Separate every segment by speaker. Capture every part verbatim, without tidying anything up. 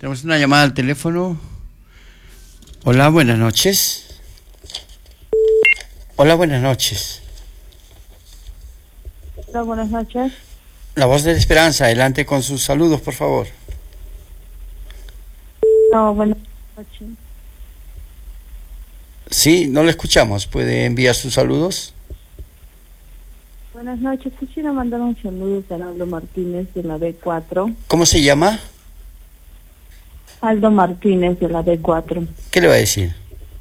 Speaker 1: Tenemos una llamada al teléfono. Hola, buenas noches. Hola, buenas noches.
Speaker 2: Hola, buenas noches.
Speaker 1: La voz de la esperanza, adelante con sus saludos, por favor.
Speaker 2: No, buenas noches.
Speaker 1: Sí, no le escuchamos. ¿Puede enviar sus saludos?
Speaker 2: Buenas noches. Quisiera mandar un saludo a Aldo Martínez de la B cuatro.
Speaker 1: ¿Cómo se llama?
Speaker 2: Aldo Martínez de la B cuatro.
Speaker 1: ¿Qué le va a decir?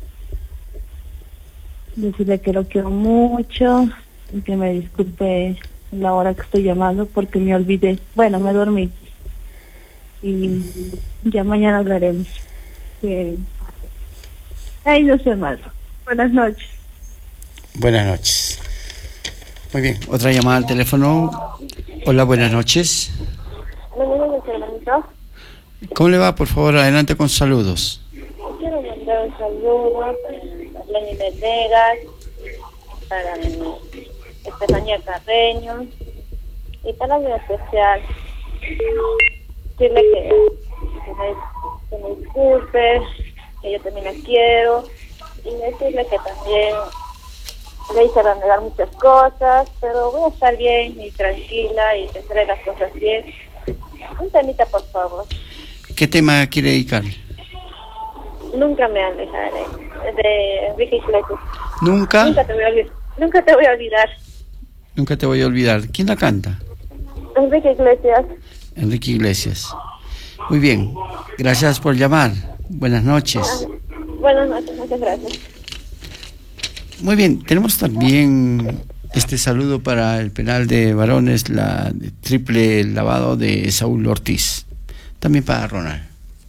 Speaker 2: Decirle que lo quiero mucho y que me disculpe la hora que estoy llamando porque me olvidé. Bueno, me dormí. Y ya mañana hablaremos. Eh... Ay, no sé más. Buenas noches.
Speaker 1: Buenas noches. Muy bien, otra llamada al teléfono. Hola, buenas noches.
Speaker 3: Buenas noches, hermanito.
Speaker 1: ¿Cómo le va? Por favor, adelante con saludos.
Speaker 3: Quiero mandar un saludo para Lenny Venegas, para Estefanía Carreño y para mi especial. Decirle que, que, me, que me disculpe, que yo también la quiero, y decirle que también le hice renegar muchas cosas, pero voy a estar bien y tranquila y tendré las cosas bien. Un temita, por favor.
Speaker 1: ¿Qué tema quiere dedicar?
Speaker 3: Nunca me alejaré de Enrique Iglesias.
Speaker 1: ¿Nunca?
Speaker 3: Nunca te voy a olvidar. Nunca te voy a olvidar.
Speaker 1: Nunca te voy a olvidar. ¿Quién la canta?
Speaker 3: Enrique Iglesias.
Speaker 1: Enrique Iglesias. Muy bien. Gracias por llamar. Buenas noches.
Speaker 3: Buenas noches, muchas gracias.
Speaker 1: Muy bien. Tenemos también este saludo para el penal de varones, la de triple lavado de Saúl Ortiz. También para Ronald.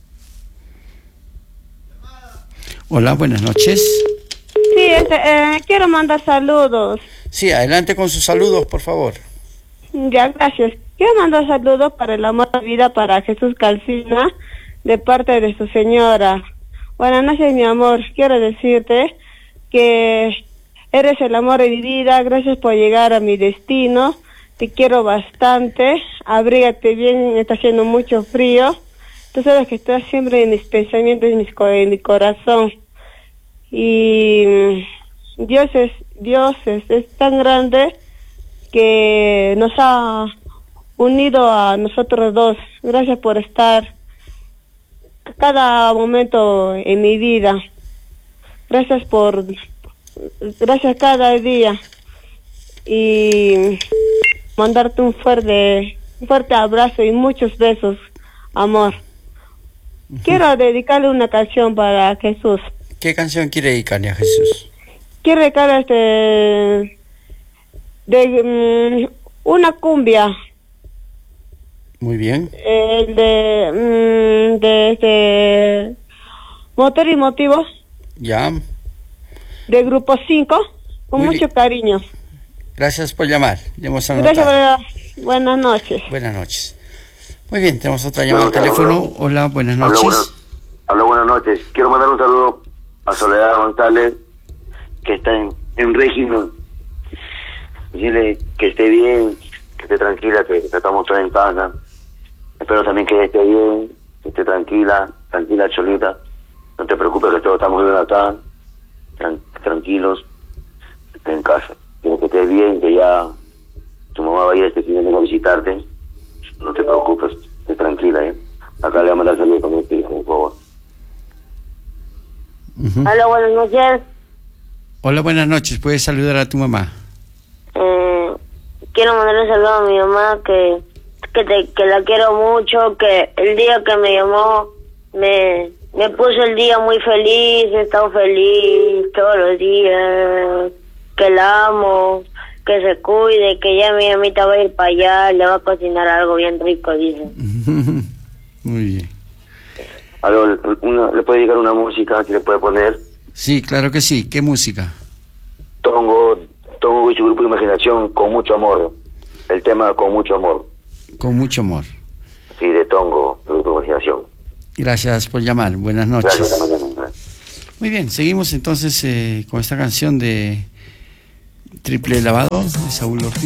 Speaker 1: Hola, buenas noches.
Speaker 4: Sí, este, eh, quiero mandar saludos.
Speaker 1: Sí, adelante con sus saludos, por favor.
Speaker 4: Ya, gracias. Quiero mandar saludos para el amor de vida para Jesús Calcina, de parte de su señora. Buenas noches, mi amor. Quiero decirte que eres el amor de mi vida. Gracias por llegar a mi destino. Te quiero bastante. Abrígate bien, está haciendo mucho frío. Tú sabes que estás siempre en mis pensamientos, en, mis, en mi corazón. Y Dios es, Dios es, es tan grande que nos ha unido a nosotros dos. Gracias por estar cada momento en mi vida. Gracias por, gracias cada día. Y mandarte un fuerte, un fuerte abrazo y muchos besos, amor. Uh-huh. Quiero dedicarle una canción para Jesús.
Speaker 1: ¿Qué canción quiere dedicarle a Jesús?
Speaker 4: Quiero dedicarle este, de um, una cumbia.
Speaker 1: Muy bien.
Speaker 4: Eh, de, um, de este, Motor y Motivo.
Speaker 1: Ya.
Speaker 4: De Grupo cinco, con Muy mucho bien. Cariño.
Speaker 1: Gracias por llamar. Le hemos anotado.
Speaker 4: Gracias, por... buenas noches.
Speaker 1: Buenas noches. Muy bien, tenemos otra llamada al teléfono. Hola, buenas noches.
Speaker 5: Hola, buenas, hola, buenas noches. Quiero mandar un saludo a Soledad González, que está en, en régimen. Decirle que esté bien, que esté tranquila, que estamos todos en casa. Espero también que esté bien, que esté tranquila, tranquila, Cholita. No te preocupes, que todos estamos bien acá, tran tranquilos, en casa. Quiero que estés bien, que ya tu mamá va a ir este fin de semana a visitarte. No te preocupes, esté tranquila, ¿eh? Acá le voy a mandar saludos con este hijo, por favor.
Speaker 1: Uh-huh.
Speaker 3: Hola, buenas noches.
Speaker 1: Hola, buenas noches. ¿Puedes saludar a tu mamá?
Speaker 3: Eh, quiero mandar un saludo a mi mamá, que que, te, que la quiero mucho, que el día que me llamó me, me puso el día muy feliz, he estado feliz todos los días, que la amo, que se cuide, que ya mi mamita va a ir para allá, le va a cocinar algo bien rico, dice.
Speaker 1: Muy bien.
Speaker 5: Aló, una, ¿le puede dedicar una música que le puede poner?
Speaker 1: Sí, claro que sí. ¿Qué música?
Speaker 5: Tongo, Tongo y su grupo de imaginación, Con Mucho Amor. El tema Con Mucho Amor.
Speaker 1: Con mucho amor.
Speaker 5: Sí, de Tongo, grupo de imaginación.
Speaker 1: Gracias por llamar. Buenas noches.
Speaker 5: Gracias.
Speaker 1: Muy bien, seguimos entonces eh, con esta canción de Triple Lavado de Saúl Ortiz.